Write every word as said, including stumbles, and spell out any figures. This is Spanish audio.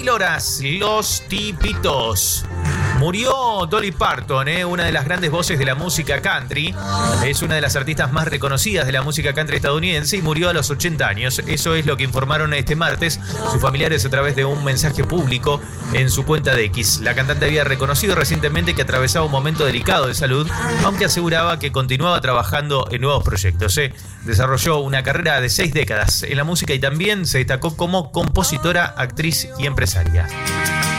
Horas, los tipitos. Murió Dolly Parton, ¿eh? Una de las grandes voces de la música country. Es una de las artistas más reconocidas de la música country estadounidense y murió a los ochenta años. Eso es lo que informaron este martes sus familiares a través de un mensaje público en su cuenta de X. La cantante había reconocido recientemente que atravesaba un momento delicado de salud, aunque aseguraba que continuaba trabajando en nuevos proyectos. ¿eh? Desarrolló una carrera de seis décadas en la música y también se destacó como compositora, actriz y empresaria.